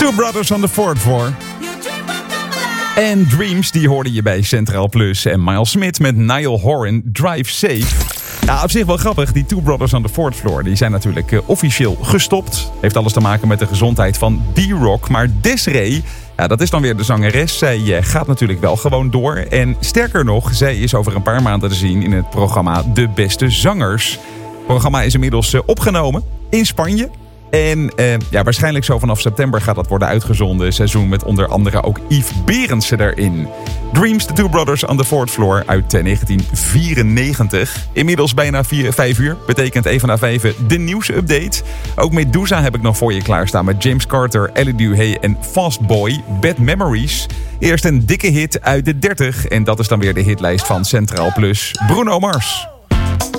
Two Brothers on the Fourth Floor. En Dreams, die hoorde je bij Centraal Plus. En Miles Smith met Niall Horan, Drive Safe. Ja, op zich wel grappig. Die Two Brothers on the Fourth Floor, die zijn natuurlijk officieel gestopt. Heeft alles te maken met de gezondheid van D-Rock. Maar Desiree, ja, dat is dan weer de zangeres. Zij gaat natuurlijk wel gewoon door. En sterker nog, zij is over een paar maanden te zien in het programma De Beste Zangers. Het programma is inmiddels opgenomen in Spanje. En waarschijnlijk zo vanaf september gaat dat worden uitgezonden. Seizoen met onder andere ook Yves Berendsen erin. Dreams, The Two Brothers on the Fourth Floor uit 1994. Inmiddels bijna 5 uur. Betekent even na 5 de nieuwsupdate. Ook Medusa heb ik nog voor je klaarstaan met James Carter, Ellie Duhay en Fast Boy, Bad Memories. Eerst een dikke hit uit de 30 en dat is dan weer de hitlijst van Centraal Plus. Bruno Mars.